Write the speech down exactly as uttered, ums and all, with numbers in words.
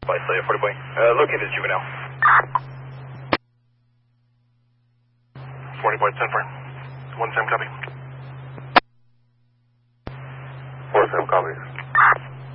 By Slayer forty point. Uh, located juvenile. forty point ten for one Sam copy. four Sam copies.